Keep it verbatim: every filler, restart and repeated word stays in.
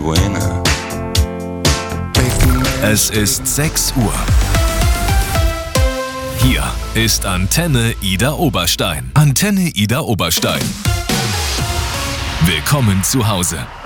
buena. Es ist sechs Uhr. Hier ist Antenne Ida Oberstein. Antenne Ida Oberstein. Willkommen zu Hause.